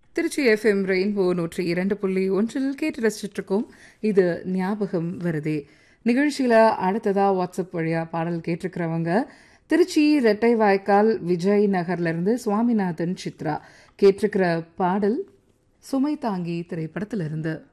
Trichy FM rainbow 102.1 கேட்டு ரசிச்சுட்டு இருக்கோம். இது ஞாபகம் வருதே நிகழ்ச்சியில அடுத்ததா வாட்ஸ்அப் வழியா பாடல் கேட்டிருக்கிறவங்க திருச்சி ரெட்டை வாய்க்கால் விஜய் நகர்ல இருந்து சுவாமிநாதன் சித்ரா கேட்டிருக்கிற பாடல் சுமை தாங்கி திரைப்படத்திலிருந்து.